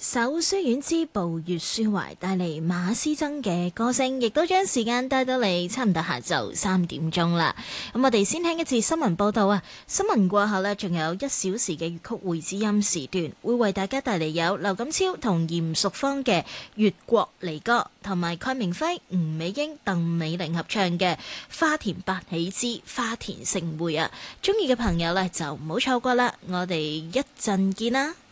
首書院之步月書懷帶嚟馬師曾嘅歌聲，亦都將時間帶到嚟差唔多下晝3點鐘啦。咁我哋先聽一次新聞報道啊！新聞過後呢，仲有1小時嘅粵曲會知音時段，會為大家帶嚟有劉錦超同嚴淑芳嘅越國離歌，同埋鄺明輝、吳美英、鄧美玲合唱嘅花田八喜之花田盛會啊！中意嘅朋友呢，就唔好錯過啦！我哋一陣見啦〜